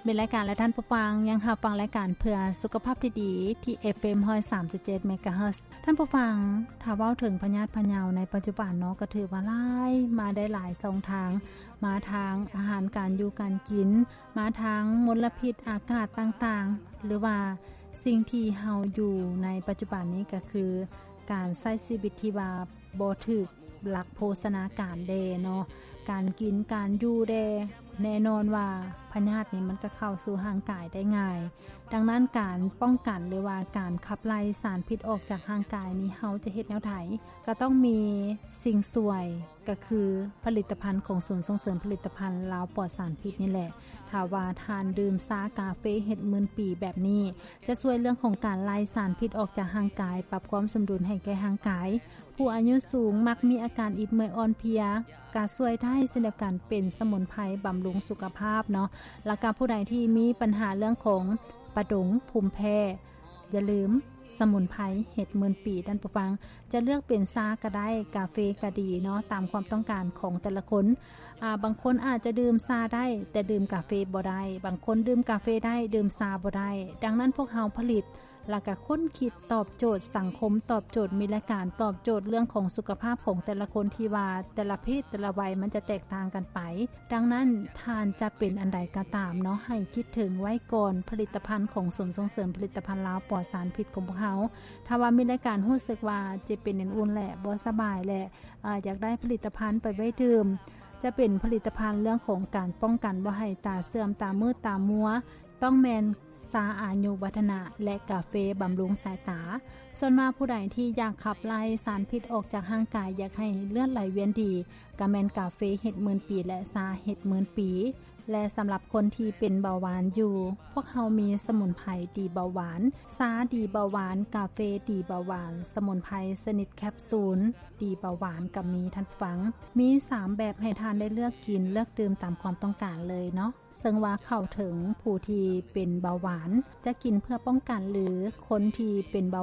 มีรายการและท่านผู้ฟังยังรับฟังรายการเพื่อสุขภาพที่ดีที่ FM 103.7 เมกะเฮิรตซ์ท่านผู้ฟังถ้าเว้าถึงพยาธิพะเยาในปัจจุบันเนาะก็ถือว่าหลายมาได้หลายช่องทางมาทางอาหารการอยู่การกินมาทางมลพิษอากาศต่างๆหรือว่าสิ่งที่เฮาอยู่ในปัจจุบันนี้ก็คือการใช้ชีวิตที่ว่าบ่ถูกหลักโภชนาการแดเนาะการกินการอยู่แดแน่นอนว่าพยาธินี้มันก็เข้าสู่ร่างกายได้ง่ายดังนั้นการป้องกันหรือว่าการขับไล่สารพิษออกจากร่างกายนี้เฮาจะเฮ็ดแนวใดก็ต้องมีสิ่งสวยก็คือผลิตภัณฑ์ของศูนย์ส่งเสริมผลิตภัณฑ์ลาวปลอดสารพิษนี่แหละถ้าว่าทานดื่มซากาเฟเฮ็ดหมื่นปีแบบนี้จะช่วยเรื่องของการไล่สารพิษออกจากร่างกายปรับความสมดุลให้แก่ร่างกายผู้อายุสูงมักมีอาการอิดเมื่อยอ่อนเพลียก็ช่วยได้เช่นเดียวกันเป็นสมุนไพรบำรุงสุขภาพเนาะแล้วก็ผู้ใดที่มีปัญหาเรื่องของประดงภูมิแพ้อย่าลืมสมุนไพรเห็ดหมื่นปีท่านผู้ฟังจะเลือกเป็นซาก็ได้กาเฟก็ดีเนาะตามความต้องการของแต่ละคนบางคนอาจจะดื่มซาได้แต่ดื่มกาเฟบ่ได้บางคนดื่มกาเฟได้ดื่มซาบ่ได้ดังนั้นพวกเฮาผลิตแล้วก็ค้นคิดตอบโจทย์สังคมตอบโจทย์มีรายการตอบโจทย์เรื่องของสุขภาพของแต่ละคนที่ว่าแต่ละเพศแต่ละวัยมันจะแตกต่างกันไปดังนั้นทานจะเป็นอันใดก็ตามเนาะให้คิดถึงไว้ก่อนผลิตภัณฑ์ของศูนย์ส่งเสริมผลิตภัณฑ์ลาวปลอดสารพิษของพวกเฮาถ้าว่ามีรายการรู้สึกว่าจะเป็นอันอุ่นแหละบ่สบายแหละอยากได้ผลิตภัณฑ์ไปไว้ดื่มจะเป็นผลิตภัณฑ์เรื่องของการป้องกันบ่ให้ตาเสื่อมตามืดตามัวต้องแมนซาอายุวัฒนะและกาเฟบำรุงสายตาส่วนมากผู้ใดที่อยากขับไล่สารพิษออกจากร่างกายอยากให้เลือดไหลเวียนดีก็แม่นกาเฟเห็ดหมื่นปีและซาเห็ดหมื่นปีและสำหรับคนที่เป็นเบาหวานอยู่พวกเฮามีสมุนไพรดีเบาหวานซาดีเบาหวานกาเฟดีเบาหวานสมุนไพรสนิทแคปซูลดีเบาหวานกับมีท่านฟังมี3แบบให้ทานได้เลือกกินเลือกดื่มตามความต้องการเลยเนาะซึ่งว่าเข้าถึงผู้ที่เป็นเบาหวานจะกินเพื่อป้องกันหรือคนที่เป็นเบา